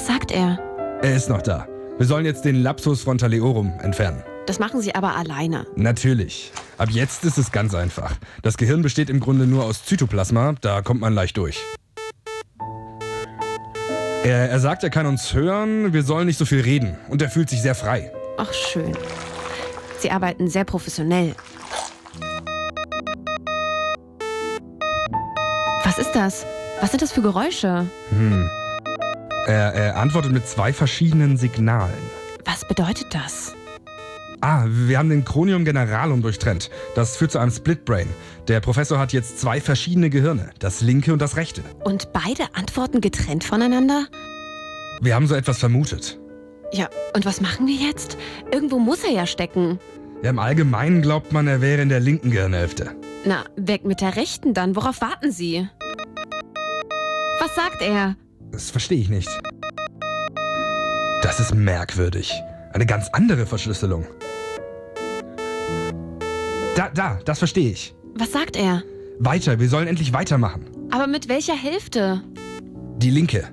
Was sagt er? Er ist noch da. Wir sollen jetzt den Lapsus frontaleorum entfernen. Das machen Sie aber alleine. Natürlich. Ab jetzt ist es ganz einfach. Das Gehirn besteht im Grunde nur aus Zytoplasma, da kommt man leicht durch. Er sagt, er kann uns hören, wir sollen nicht so viel reden. Und er fühlt sich sehr frei. Ach, schön. Sie arbeiten sehr professionell. Was ist das? Was sind das für Geräusche? Er antwortet mit 2 verschiedenen Signalen. Was bedeutet das? Wir haben den Cronium generalum durchtrennt. Das führt zu einem Splitbrain. Der Professor hat jetzt 2 verschiedene Gehirne, das linke und das rechte. Und beide antworten getrennt voneinander? Wir haben so etwas vermutet. Ja, und was machen wir jetzt? Irgendwo muss er ja stecken. Ja, im Allgemeinen glaubt man, er wäre in der linken Gehirnhälfte. Na, weg mit der rechten dann. Worauf warten Sie? Was sagt er? Das verstehe ich nicht. Das ist merkwürdig. Eine ganz andere Verschlüsselung. Das verstehe ich. Was sagt er? Weiter, wir sollen endlich weitermachen. Aber mit welcher Hälfte? Die linke.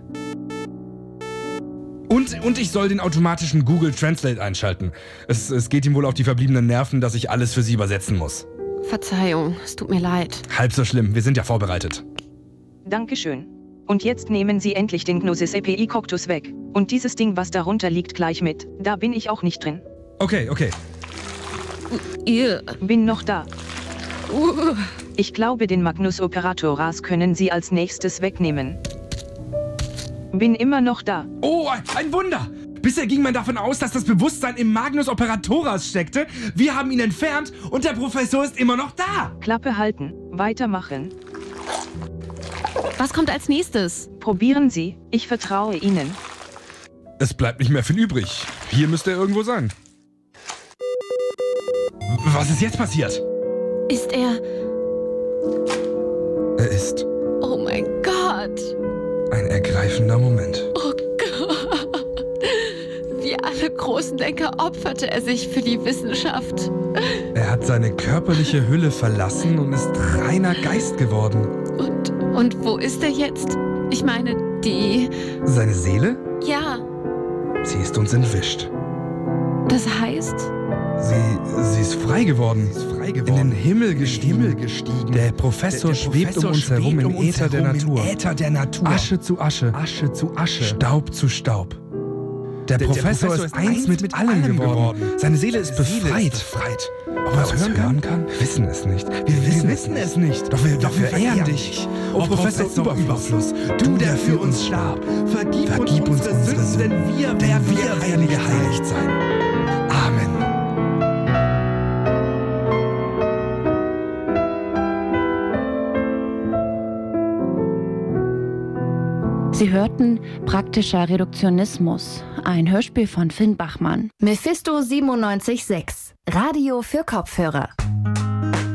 Und ich soll den automatischen Google Translate einschalten. Es geht ihm wohl auf die verbliebenen Nerven, dass ich alles für Sie übersetzen muss. Verzeihung, es tut mir leid. Halb so schlimm, wir sind ja vorbereitet. Dankeschön. Und jetzt nehmen Sie endlich den Gnosis API Coctus weg. Und dieses Ding, was darunter liegt, gleich mit. Da bin ich auch nicht drin. Okay. Bin noch da. Ich glaube, den Magnus Operatoras können Sie als nächstes wegnehmen. Bin immer noch da. Oh, ein Wunder! Bisher ging man davon aus, dass das Bewusstsein im Magnus Operatoras steckte. Wir haben ihn entfernt und der Professor ist immer noch da. Klappe halten. Weitermachen. Was kommt als nächstes? Probieren Sie. Ich vertraue Ihnen. Es bleibt nicht mehr viel übrig. Hier müsste er irgendwo sein. Was ist jetzt passiert? Ist er... Er ist Oh mein Gott! ein ergreifender Moment. Oh Gott! Wie alle großen Denker opferte er sich für die Wissenschaft. Er hat seine körperliche Hülle verlassen und ist reiner Geist geworden. Und wo ist er jetzt? Ich meine, die... Seine Seele? Ja, Sie ist uns entwischt. das heißt... Sie ist frei geworden. In den Himmel gestiegen. Der Professor schwebt um uns herum im Äther der Natur. Asche zu Asche. Staub zu Staub. Der Professor ist eins mit allem geworden. Seine Seele ist befreit. Ob er uns hören kann? Wir wissen es nicht. Wir wissen es nicht. Doch wir verehren dich. O Professor Überfluss, du, der für uns starb. Vergib uns unsere Sünden, denn wir werden geheiligt sein. Amen. Sie hörten Praktischer Reduktionismus, ein Hörspiel von Finn Bachmann. Mephisto 97.6, Radio für Kopfhörer.